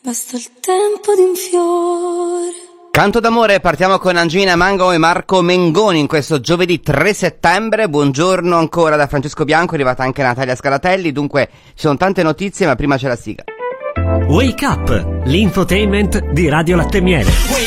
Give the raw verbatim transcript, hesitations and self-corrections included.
basta il tempo di un fiore. Canto d'amore, partiamo con Angelina Mango e Marco Mengoni in questo giovedì tre settembre. Buongiorno ancora da Francesco Bianco, è arrivata anche Natalia Scaratelli, dunque ci sono tante notizie ma prima c'è la sigla. Wake Up, l'infotainment di Radio Latte Miele.